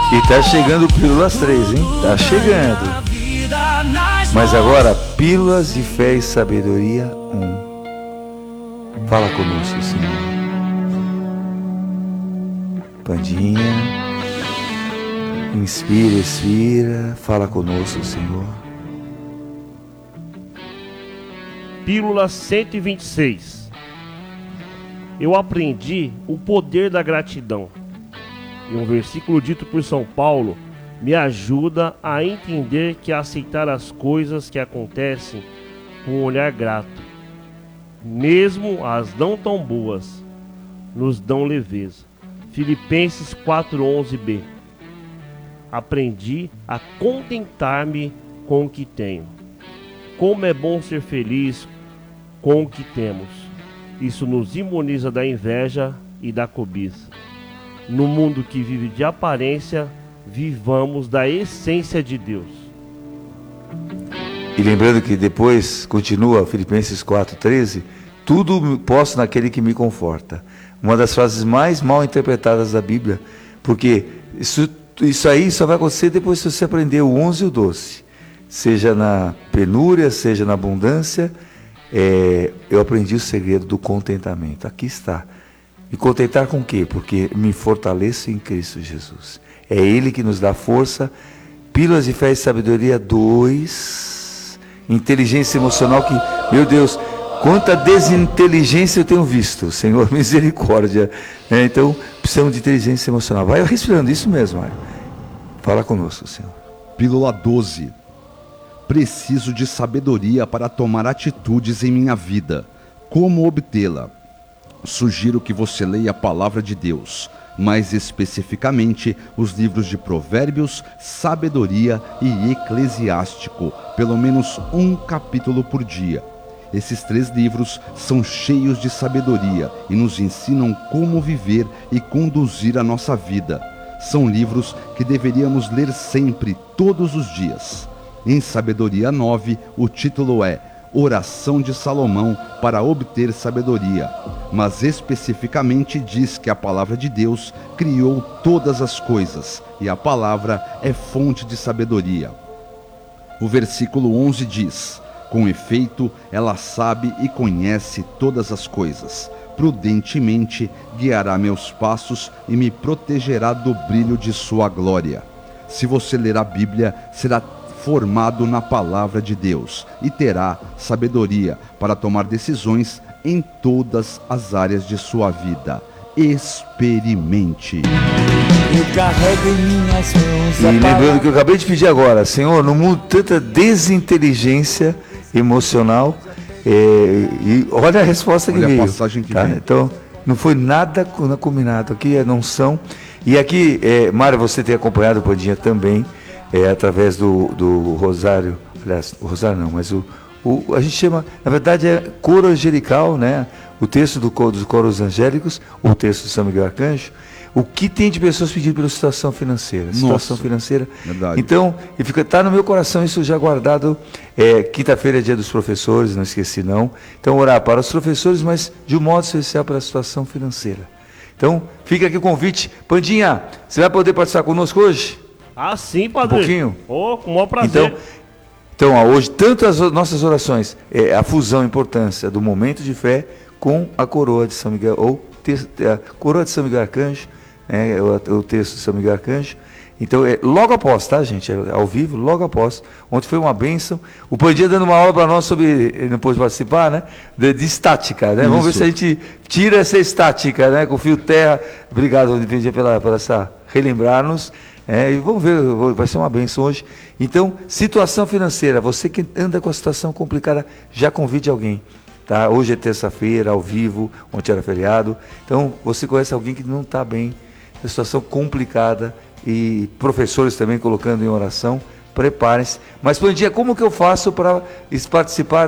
E tá chegando Pílulas 3, hein? Tá chegando. Mas agora, Pílulas de Fé e Sabedoria 1. Fala conosco, Senhor. Pandinha. Inspira, expira. Fala conosco, Senhor. Pílula 126. Eu aprendi o poder da gratidão. E um versículo dito por São Paulo me ajuda a entender que aceitar as coisas que acontecem com um olhar grato, mesmo as não tão boas, nos dão leveza. Filipenses 4:11b. Aprendi a contentar-me com o que tenho. Como é bom ser feliz com o que temos. Isso nos imuniza da inveja e da cobiça. No mundo que vive de aparência, vivamos da essência de Deus. E lembrando que depois continua Filipenses 4:13, tudo posso naquele que me conforta. Uma das frases mais mal interpretadas da Bíblia, porque isso aí só vai acontecer depois que você aprender o 11 e o 12. Seja na penúria, seja na abundância, eu aprendi o segredo do contentamento. Aqui está. E contentar com o quê? Porque me fortaleço em Cristo Jesus. É Ele que nos dá força. Pílulas de Fé e Sabedoria 2. Inteligência emocional que, meu Deus, quanta desinteligência eu tenho visto. Senhor, misericórdia. Então, precisamos de inteligência emocional. Vai respirando, isso mesmo, Mário. Fala conosco, Senhor. Pílula 12. Preciso de sabedoria para tomar atitudes em minha vida. Como obtê-la? Sugiro que você leia a Palavra de Deus, mais especificamente os livros de Provérbios, Sabedoria e Eclesiástico, pelo menos um capítulo por dia. Esses 3 livros são cheios de sabedoria e nos ensinam como viver e conduzir a nossa vida. São livros que deveríamos ler sempre, todos os dias. Em Sabedoria 9, o título é Oração de Salomão para obter sabedoria, mas especificamente diz que a palavra de Deus criou todas as coisas e a palavra é fonte de sabedoria. O versículo 11 diz: com efeito, ela sabe e conhece todas as coisas. Prudentemente guiará meus passos e me protegerá do brilho de sua glória. Se você ler a Bíblia, será formado na palavra de Deus e terá sabedoria para tomar decisões em todas as áreas de sua vida. Experimente. Eu carrego em minhas mãos. E lembrando que eu acabei de pedir agora, Senhor, no mundo tanta desinteligência emocional, e olha a resposta que veio. A passagem que veio. Então, não foi nada combinado aqui, não são. E aqui, Mário, você tem acompanhado o Pandinha também, através do Rosário, aliás, o Rosário não, mas a gente chama, na verdade é coro angelical, né? O texto dos coros angélicos, o texto de São Miguel Arcanjo. O que tem de pessoas pedindo pela situação financeira? Situação financeira. Verdade. Então, está no meu coração isso já guardado. Quinta-feira é dia dos professores, não esqueci não. Então, orar para os professores, mas de um modo especial para a situação financeira. Então, fica aqui o convite. Pandinha, você vai poder participar conosco hoje? Ah, sim, padre. Um pouquinho? Com o maior prazer. Então, hoje, tanto as nossas orações, a fusão, a importância do momento de fé com a coroa de São Miguel, ou a coroa de São Miguel Arcanjo, o texto de São Miguel Arcanjo. Então, logo após, tá, gente? Ao vivo, logo após. Ontem foi uma bênção. O Pandinha dando uma aula para nós sobre, ele não pôde participar, né? De estática, né? Isso. Vamos ver se a gente tira essa estática, né? Com o fio terra. Obrigado, Pandinha, pela essa relembrar-nos. E vamos ver, vai ser uma bênção hoje. Então, situação financeira. Você que anda com a situação complicada, já convide alguém. Tá? Hoje é terça-feira, ao vivo, ontem era feriado. Então, você conhece alguém que não está bem, uma situação complicada, e professores também colocando em oração, preparem-se. Mas, Pandinha, como que eu faço para participar